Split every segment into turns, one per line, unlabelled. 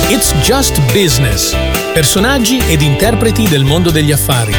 It's Just Business. Personaggi ed interpreti del mondo degli affari.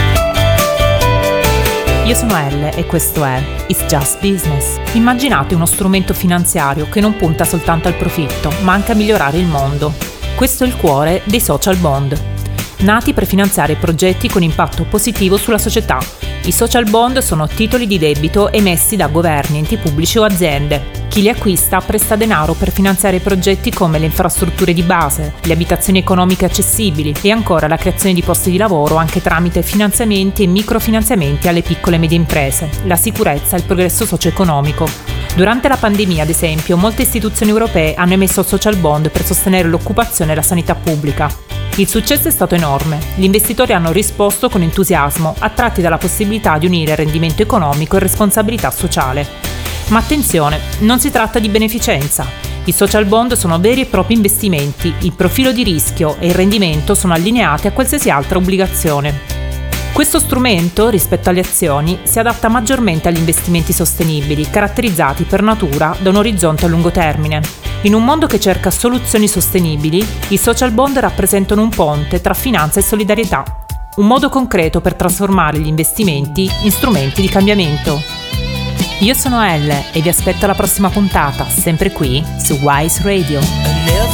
Io sono Elle e questo è It's Just Business. Immaginate uno strumento finanziario che non punta soltanto al profitto, ma anche a migliorare il mondo. Questo è il cuore dei social bond, nati per finanziare progetti con impatto positivo sulla società. I social bond sono titoli di debito emessi da governi, enti pubblici o aziende. Chi li acquista presta denaro per finanziare progetti come le infrastrutture di base, le abitazioni economiche accessibili e ancora la creazione di posti di lavoro anche tramite finanziamenti e microfinanziamenti alle piccole e medie imprese, la sicurezza e il progresso socio-economico. Durante la pandemia, ad esempio, molte istituzioni europee hanno emesso social bond per sostenere l'occupazione e la sanità pubblica. Il successo è stato enorme. Gli investitori hanno risposto con entusiasmo, attratti dalla possibilità di unire rendimento economico e responsabilità sociale. Ma attenzione, non si tratta di beneficenza. I social bond sono veri e propri investimenti, il profilo di rischio e il rendimento sono allineati a qualsiasi altra obbligazione. Questo strumento, rispetto alle azioni, si adatta maggiormente agli investimenti sostenibili, caratterizzati per natura da un orizzonte a lungo termine. In un mondo che cerca soluzioni sostenibili, i social bond rappresentano un ponte tra finanza e solidarietà, un modo concreto per trasformare gli investimenti in strumenti di cambiamento. Io sono Elle e vi aspetto alla prossima puntata, sempre qui su Wise Radio.